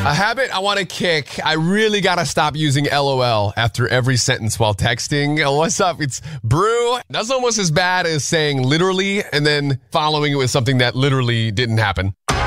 A habit I want to kick. I really got to stop using LOL after every sentence while texting. What's up? It's Brew. That's almost as bad as saying literally and then following it with something that literally didn't happen.